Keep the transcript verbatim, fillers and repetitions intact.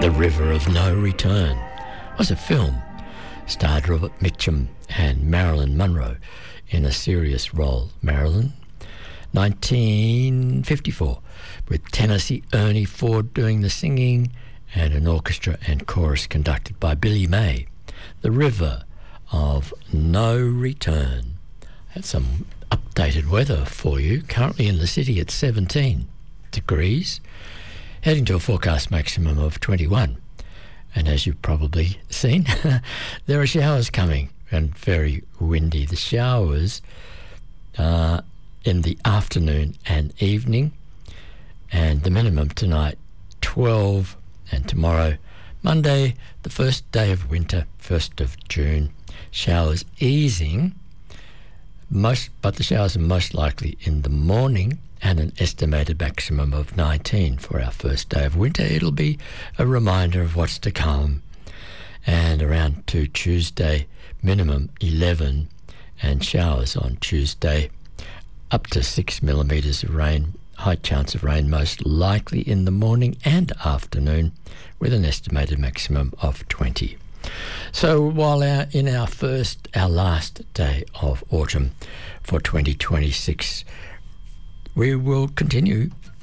The River of No Return was a film, starred Robert Mitchum and Marilyn Monroe in a serious role. Marilyn, nineteen fifty-four, with Tennessee Ernie Ford doing the singing and an orchestra and chorus conducted by Billy May. The River of No Return. Had some updated weather for you. Currently in the city at seventeen degrees, heading to a forecast maximum of twenty-one. And as you've probably seen, there are showers coming and very windy. The showers are in the afternoon and evening, and the minimum tonight twelve, and tomorrow Monday, the first day of winter, first of June, showers easing, most but the showers are most likely in the morning, and an estimated maximum of nineteen for our first day of winter. It'll be a reminder of what's to come. And around to Tuesday, minimum eleven, and showers on Tuesday, up to six millimetres of rain. High chance of rain most likely in the morning and afternoon, with an estimated maximum of twenty. So while our, in our first, our last day of autumn for twenty twenty-six, we will continue